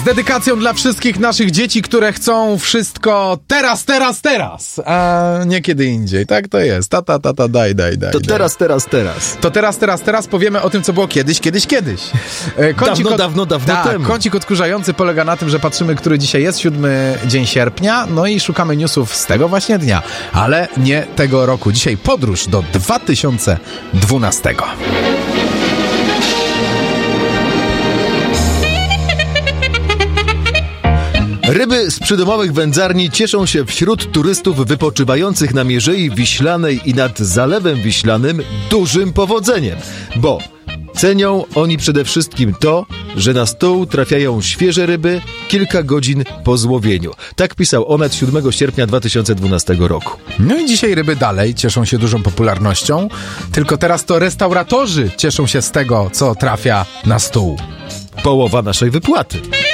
dedykacją dla wszystkich naszych dzieci, które chcą wszystko teraz, a nie kiedy indziej. Tak to jest. Tata, daj. To teraz. To teraz powiemy o tym, co było kiedyś. Dawno temu. Kącik odkurzający polega na tym, że patrzymy, który dzisiaj jest, 7 dzień sierpnia, no i szukamy newsów z tego właśnie dnia, ale nie tego roku. Dzisiaj podróż do 2012. Ryby z przydomowych wędzarni cieszą się wśród turystów wypoczywających na Mierzei Wiślanej i nad Zalewem Wiślanym dużym powodzeniem, bo cenią oni przede wszystkim to, że na stół trafiają świeże ryby kilka godzin po złowieniu. Tak pisał Onet 7 sierpnia 2012 roku. No i dzisiaj ryby dalej cieszą się dużą popularnością, tylko teraz to restauratorzy cieszą się z tego, co trafia na stół. Połowa naszej wypłaty.